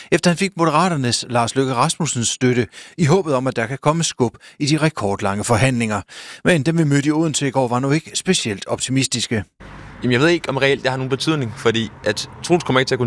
efter han fik Moderaternes Lars Løkke Rasmussens støtte i håbet om, at der kan komme skub i de rekordlange forhandlinger. Men dem vi mødte i Odense i går var nu ikke specielt optimistiske. Jamen, jeg ved ikke, om reelt det har nogen betydning, fordi at Troels kommer ikke til at kunne